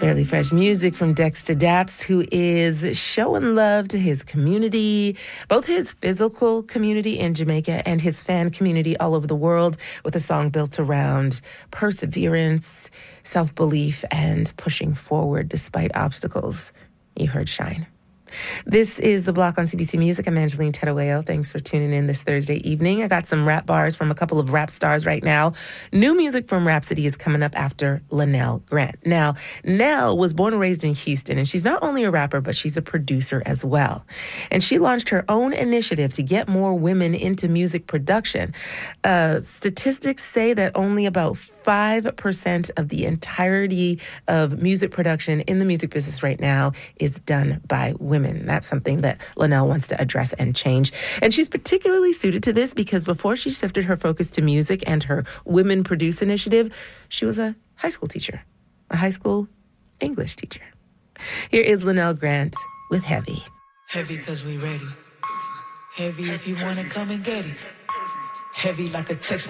Fairly fresh music from Dexta Daps, who is showing love to his community, both his physical community in Jamaica and his fan community all over the world, with a song built around perseverance, self-belief, and pushing forward despite obstacles. You heard Shine. This is The Block on CBC Music. I'm Angeline Terueo. Thanks for tuning in this Thursday evening. I got some rap bars from a couple of rap stars right now. New music from Rhapsody is coming up after Linnell Grant. Now, Nell was born and raised in Houston, and she's not only a rapper, but she's a producer as well. And she launched her own initiative to get more women into music production. Statistics say that only about 5% of the entirety of music production in the music business right now is done by women. That's something that Linnell wants to address and change. And she's particularly suited to this because before she shifted her focus to music and her Women Produce initiative, she was a high school teacher, a high school English teacher. Here is Linnell Grant with Heavy. Heavy because we ready. Heavy if you want to come and get it. Heavy like a text.